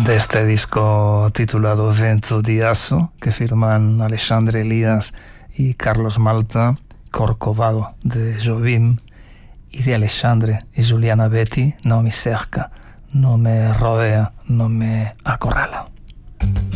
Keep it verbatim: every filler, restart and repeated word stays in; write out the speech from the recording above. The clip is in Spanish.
de este disco titulado Vento di Asso, que firman Alexandre Elias y Carlos Malta, Corcovado de Jobim, y de Alexandre y Juliana Betty, No mi cerca, no me rodea, no me acorrala.